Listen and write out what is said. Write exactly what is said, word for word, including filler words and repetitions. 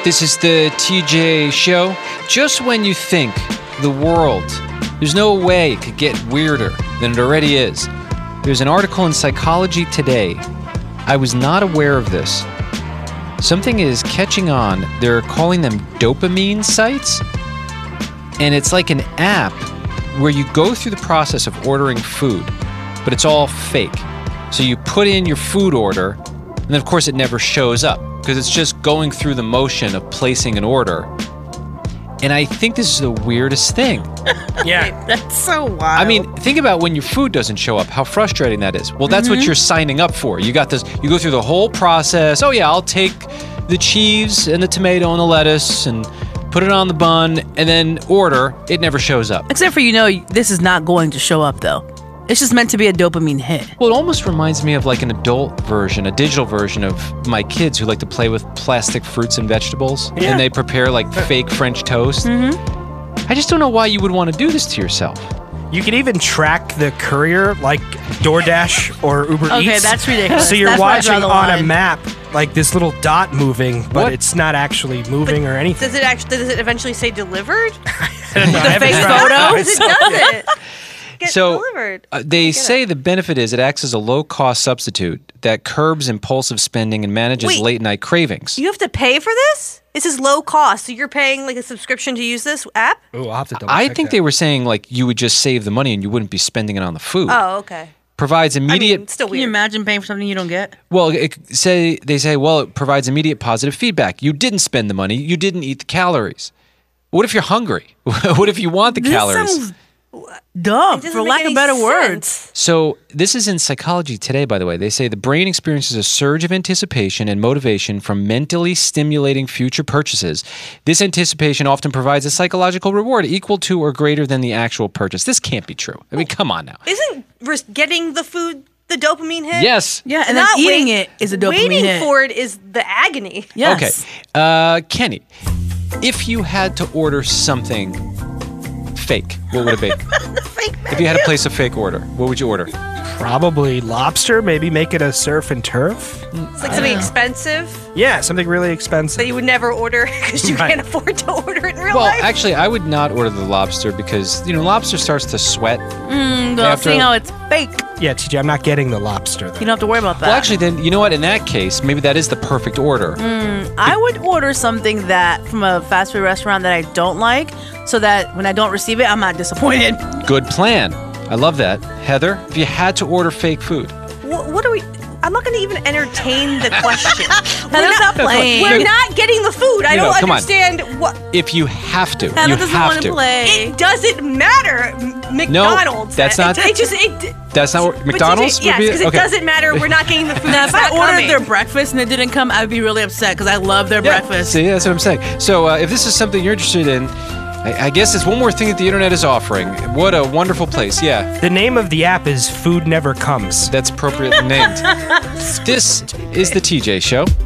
This is the T J Show. Just when you think the world, there's no way it could get weirder than it already is. There's an article in Psychology Today. I was not aware of this. Something is catching on. They're calling them dopamine sites. And it's like an app where you go through the process of ordering food, but it's all fake. So you put in your food order, and then of course it never shows up because it's just going through the motion of placing an order. And I think this is the weirdest thing. Yeah. That's so wild. I mean, think about when your food doesn't show up, how frustrating that is. Well, that's mm-hmm. what you're signing up for. You got this, you go through the whole process. Oh yeah, I'll take the cheese and the tomato and the lettuce and put it on the bun and then order. It never shows up. Except for, you know, this is not going to show up though. It's just meant to be a dopamine hit. Well, it almost reminds me of like an adult version, a digital version of my kids who like to play with plastic fruits and vegetables. Yeah. And they prepare like fake French toast. Mm-hmm. I just don't know why you would want to do this to yourself. You could even track the courier like DoorDash or Uber okay, Eats. Okay, that's ridiculous. So you're that's watching on line. a map like this little dot moving, but What? it's not actually moving But or anything. Does it actually? Does it eventually say delivered? I don't know. I The haven't fake tried photo? it. It doesn't. Get So delivered. uh, they get say it. the benefit is it acts as a low-cost substitute that curbs impulsive spending and manages Wait. late-night cravings. You have to pay for this? This is low cost, so you're paying like a subscription to use this app? Ooh, I'll have to double I check think that. they were saying like you would just save the money and you wouldn't be spending it on the food. Oh, okay. Provides I immediate. mean, it's still Can you weird. imagine paying for something you don't get? well, it, say they say well it provides immediate positive feedback. You didn't spend the money. You didn't eat the calories. What if you're hungry? What if you want the This calories? sounds dumb, It doesn't for make lack of any better words. sense. So this is in Psychology Today, by the way. They say the brain experiences a surge of anticipation and motivation from mentally stimulating future purchases. This anticipation often provides a psychological reward equal to or greater than the actual purchase. This can't be true. I mean, come on now. Isn't ris- getting the food the dopamine hit? Yes. Yeah, and then Not eating wait- it is a dopamine Waiting hit. for it is the agony. Yes. Okay. Uh, Kenny, if you had to order something fake, what would it be? Fake If you had to place a fake order, what would you order? Probably lobster, maybe make it a surf and turf. It's like something expensive Yeah, something really expensive. that you would never order because you Right. can't afford to order it in real Well, life. actually, I would not order the lobster because, you know, lobster starts to sweat. Mm, well, After- seeing how it's fake, Yeah, T J, I'm not getting the lobster. you Then. don't have to worry about that. Well, actually, then, you know what? In that case, maybe that is the perfect order. I would order something that from a fast food restaurant that I don't like, so that when I don't receive it, I'm not disappointed. Good plan. I love that. Heather, if you had to order fake food, Wh- what are we? I'm not going to even entertain the question. Heather's not playing. We're not getting the food. I No, don't come on. understand what. if you have to, Heather you doesn't have want to. to play. It doesn't matter. M- McDonald's. that's It- not- It, just. It, That's not what but McDonald's T J, would be? Yes, because Okay. it doesn't matter. We're not getting the food. Now, It's if I not ordered coming. their breakfast and it didn't come, I'd be really upset because I love their Yeah, breakfast. See, that's what I'm saying. So uh, if this is something you're interested in, I, I guess it's one more thing that the internet is offering. What a wonderful place. Yeah, The name of the app is Food Never Comes. that's appropriately named. This is the T J Show.